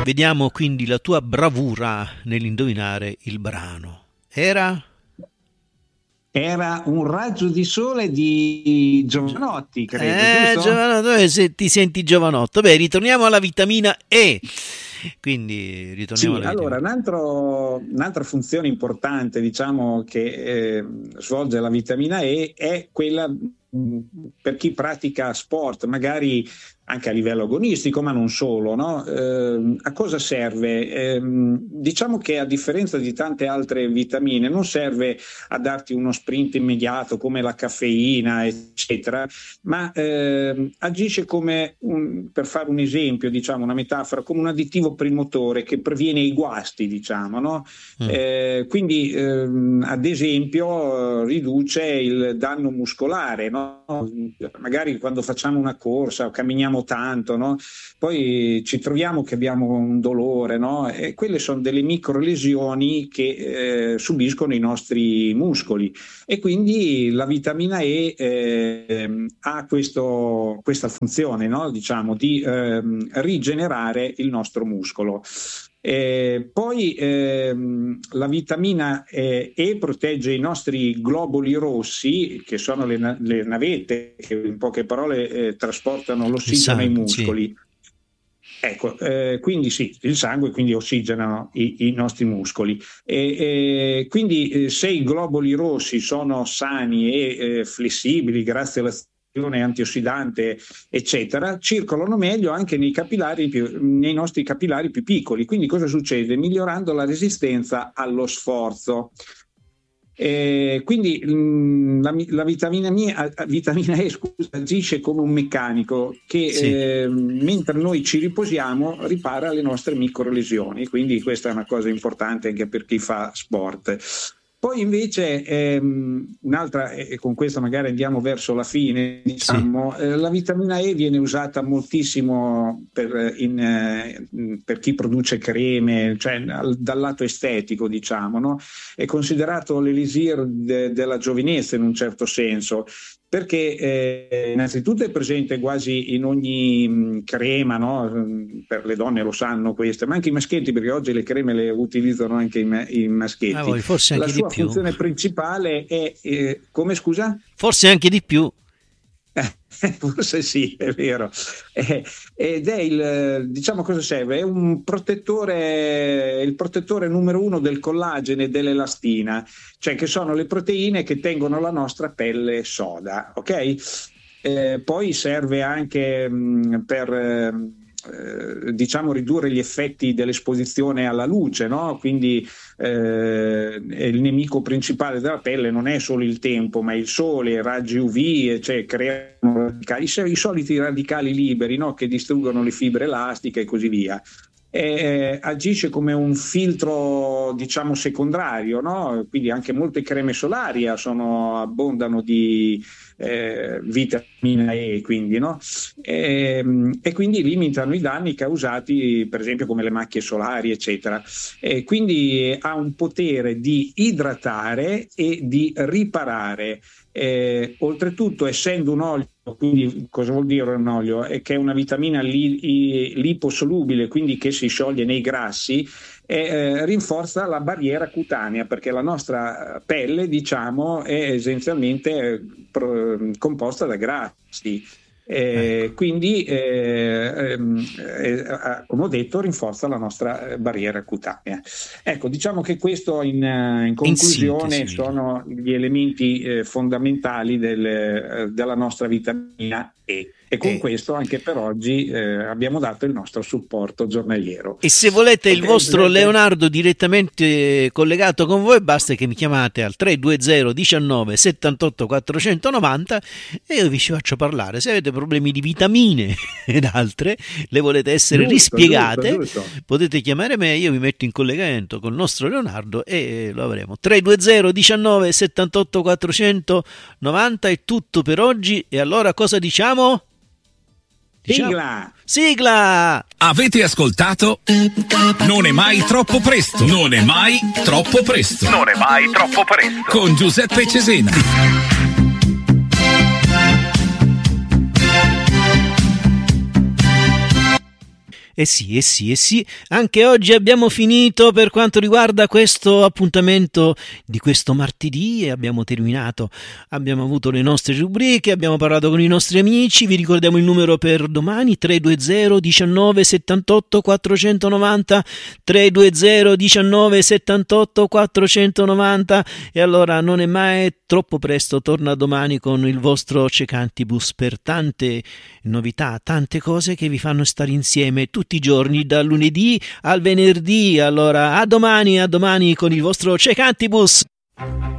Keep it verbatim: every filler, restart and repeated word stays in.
Vediamo quindi la tua bravura nell'indovinare il brano. Era? Era Un raggio di sole di Giovanotti, credo, Eh, giusto? Giovanotto, se ti senti giovanotto. Beh, ritorniamo alla vitamina E. Quindi ritorniamo Sì, alla allora, un altro- un'altra funzione importante, diciamo, che eh, svolge la vitamina E è quella mh, per chi pratica sport, magari anche a livello agonistico, ma non solo, no? Eh, a cosa serve? Ehm, diciamo che a differenza di tante altre vitamine non serve a darti uno sprint immediato come la caffeina, eccetera, ma ehm, agisce come, un, per fare un esempio, diciamo, una metafora, come un additivo per il motore che previene i guasti, diciamo, no? Mm. Eh, quindi, ehm, ad esempio, eh, riduce il danno muscolare, no? Magari quando facciamo una corsa o camminiamo tanto, no? Poi ci troviamo che abbiamo un dolore, no? E quelle sono delle micro lesioni che eh, subiscono i nostri muscoli, e quindi la vitamina E eh, ha questo, questa funzione, no? Diciamo, di ehm, rigenerare il nostro muscolo. Eh, poi ehm, la vitamina eh, E protegge i nostri globuli rossi, che sono le, na- le navette che in poche parole eh, trasportano l'ossigeno ai sangue, muscoli. Ecco, eh, quindi sì, il sangue quindi ossigenano i, i nostri muscoli. E, e quindi eh, se i globuli rossi sono sani e eh, flessibili grazie all'azione antiossidante, eccetera, circolano meglio anche nei capillari più, nei nostri capillari più piccoli. Quindi cosa succede? Migliorando la resistenza allo sforzo. Eh, quindi mh, la, la vitamina, mia, vitamina E scusa, agisce come un meccanico che Sì. eh, mentre noi ci riposiamo ripara le nostre micro lesioni, quindi questa è una cosa importante anche per chi fa sport. Poi invece ehm, un'altra, e con questo magari andiamo verso la fine, diciamo, sì. eh, la vitamina E viene usata moltissimo per, in, eh, per chi produce creme, cioè al, dal lato estetico, diciamo, no? È considerato l'elisir de, della giovinezza in un certo senso, perché eh, innanzitutto è presente quasi in ogni mh, crema, no? Per le donne lo sanno queste, ma anche i maschietti, perché oggi le creme le utilizzano anche i, ma- i maschietti. Ah, voi, forse anche la sua di più. funzione principale è eh, come scusa? Forse anche di più. Eh, forse sì, è vero. Eh, ed è il, diciamo, cosa serve? È un protettore, il protettore numero uno del collagene e dell'elastina, cioè che sono le proteine che tengono la nostra pelle soda, ok? Eh, poi serve anche mh, per eh, diciamo ridurre gli effetti dell'esposizione alla luce, no? Quindi eh, il nemico principale della pelle non è solo il tempo, ma il sole, i raggi U V, cioè creano radicali, i, i soliti radicali liberi, no? Che distruggono le fibre elastiche e così via. Eh, agisce come un filtro, diciamo, secondario, no? Quindi anche molte creme solari sono, abbondano di eh, vitamina E, quindi, no? E, e quindi limitano i danni causati, per esempio, come le macchie solari, eccetera. E quindi ha un potere di idratare e di riparare. Eh, oltretutto, essendo un olio, quindi cosa vuol dire un olio? È che è una vitamina li, liposolubile, quindi che si scioglie nei grassi, e eh, rinforza la barriera cutanea, perché la nostra pelle, diciamo, è essenzialmente eh, pro, composta da grassi. Eh, quindi eh, eh, come ho detto, rinforza la nostra barriera cutanea. Ecco, diciamo che questo in, in conclusione in sono gli elementi eh, fondamentali del, della nostra vitamina E. E con eh. questo anche per oggi eh, abbiamo dato il nostro supporto giornaliero. E se volete il okay, vostro presidente... Leonardo direttamente collegato con voi, basta che mi chiamate al tre due zero diciannove settantotto quattrocentonovanta e io vi ci faccio parlare. Se avete problemi di vitamine ed altre, le volete essere giusto, rispiegate, giusto, giusto. potete chiamare me, io vi metto in collegamento con il nostro Leonardo e lo avremo. tre due zero diciannove settantotto quattrocentonovanta è tutto per oggi, e allora cosa diciamo? Sigla! Sigla! Avete ascoltato? Non è mai troppo presto. Non è mai troppo presto. Non è mai troppo presto. Con Giuseppe Cesena. Eh sì, eh sì, eh sì, anche oggi abbiamo finito per quanto riguarda questo appuntamento di questo martedì e abbiamo terminato. Abbiamo avuto le nostre rubriche, abbiamo parlato con i nostri amici, vi ricordiamo il numero per domani tre due zero diciannove settantotto quattrocentonovanta tre due zero diciannove settantotto quattrocentonovanta e allora non è mai troppo presto, torna domani con il vostro Cecantibus per tante novità, tante cose che vi fanno stare insieme tutti i giorni dal lunedì al venerdì. Allora a domani, a domani con il vostro Cecantibus.